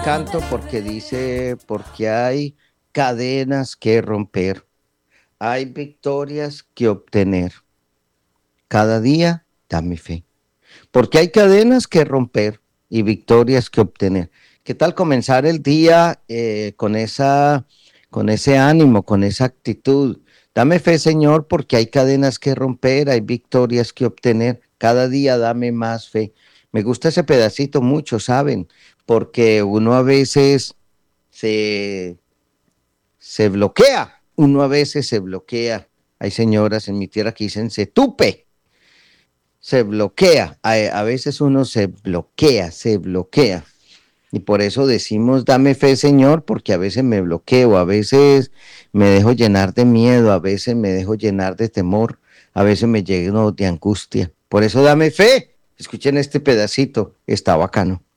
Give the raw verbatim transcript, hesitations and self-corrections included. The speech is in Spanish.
Canto porque dice, porque hay cadenas que romper, hay victorias que obtener. Cada día dame fe, porque hay cadenas que romper y victorias que obtener. ¿Qué tal comenzar el día eh, con esa, con ese ánimo, con esa actitud? Dame fe, Señor, porque hay cadenas que romper, hay victorias que obtener. Cada día dame más fe. Me gusta ese pedacito mucho, ¿saben? Porque uno a veces se, se bloquea, uno a veces se bloquea. Hay señoras en mi tierra que dicen se tupe, se bloquea. A, a veces uno se bloquea, se bloquea. Y por eso decimos, dame fe, Señor, porque a veces me bloqueo, a veces me dejo llenar de miedo, a veces me dejo llenar de temor, a veces me lleno de angustia. Por eso dame fe. Escuchen este pedacito, está bacano.